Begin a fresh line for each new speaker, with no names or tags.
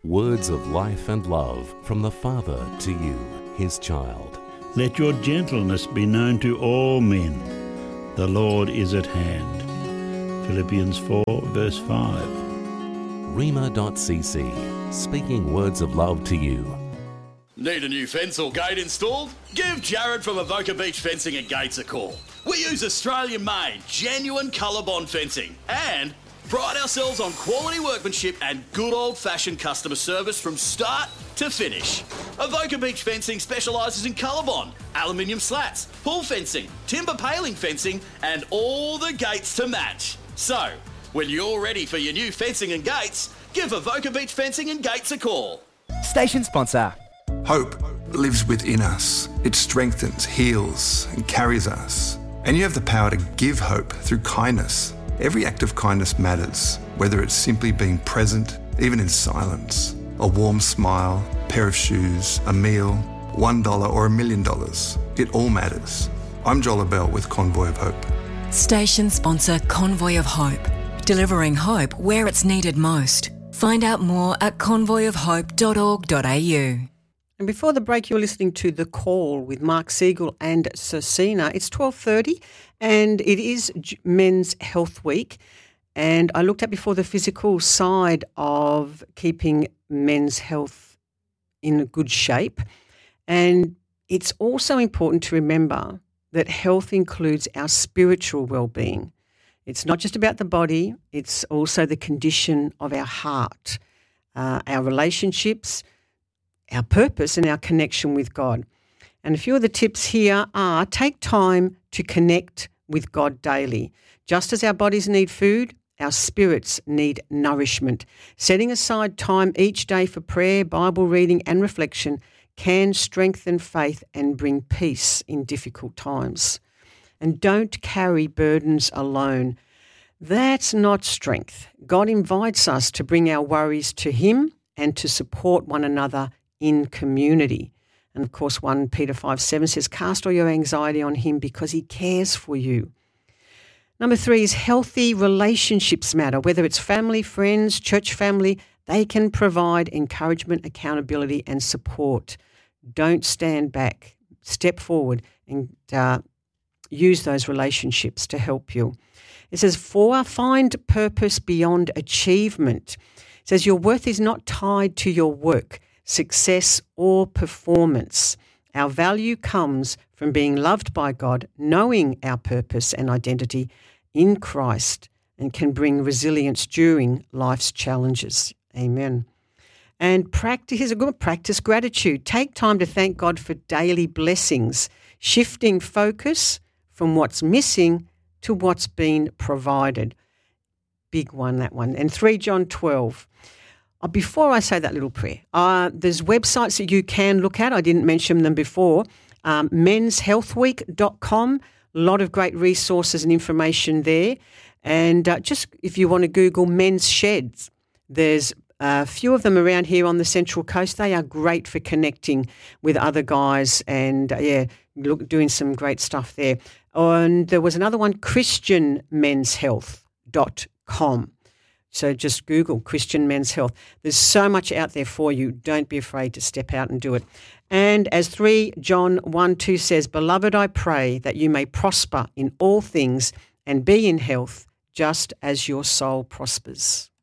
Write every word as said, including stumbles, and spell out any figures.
Words of life and love from the Father to you, his child.
Let your gentleness be known to all men. The Lord is at hand. Philippians four, verse five.
Rhema dot c c, speaking words of love to you.
Need a new fence or gate installed? Give Jared from Avoca Beach Fencing and Gates a call. We use Australian-made, genuine ColourBond fencing and pride ourselves on quality workmanship and good old-fashioned customer service from start to finish. Avoca Beach Fencing specialises in ColourBond, aluminium slats, pull fencing, timber paling fencing and all the gates to match. So, when you're ready for your new fencing and gates, give Avoca Beach Fencing and Gates a call.
Station sponsor.
Hope lives within us. It strengthens, heals and carries us. And you have the power to give hope through kindness. Every act of kindness matters, whether it's simply being present, even in silence. A warm smile, a pair of shoes, a meal, one dollar or a million dollars. It all matters. I'm Joel Abell with Convoy of Hope.
Station sponsor Convoy of Hope. Delivering hope where it's needed most. Find out more at convoy of hope dot org dot a u.
And before the break, you're listening to The Call with Mark Siegel and Cecina. It's twelve thirty and it is Men's Health Week. And I looked at before the physical side of keeping men's health in a good shape. And it's also important to remember that health includes our spiritual well-being. It's not just about the body, it's also the condition of our heart, uh, our relationships, our purpose and our connection with God. And a few of the tips here are take time to connect with God daily. Just as our bodies need food, our spirits need nourishment. Setting aside time each day for prayer, Bible reading and reflection can strengthen faith and bring peace in difficult times. And don't carry burdens alone. That's not strength. God invites us to bring our worries to him and to support one another in community. And of course, First Peter five seven says, cast all your anxiety on him because he cares for you. Number three is healthy relationships matter. Whether it's family, friends, church family, they can provide encouragement, accountability and support. Don't stand back. Step forward and uh, use those relationships to help you. It says, four, find purpose beyond achievement. It says, your worth is not tied to your work, success or performance. Our value comes from being loved by God, knowing our purpose and identity in Christ, and can bring resilience during life's challenges. Amen. And practice, here's a good one, practice gratitude. Take time to thank God for daily blessings, shifting focus from what's missing to what's been provided. Big one, that one. And First John twelve. Uh, before I say that little prayer, uh, there's websites that you can look at. I didn't mention them before. Um, mens health week dot com, a lot of great resources and information there. And uh, just if you want to Google men's sheds, there's a few of them around here on the Central Coast. They are great for connecting with other guys and, uh, yeah, look, doing some great stuff there. And there was another one, christian men's health dot com. So just Google Christian Men's Health. There's so much out there for you. Don't be afraid to step out and do it. And as First John one two says, Beloved, I pray that you may prosper in all things and be in health just as your soul prospers.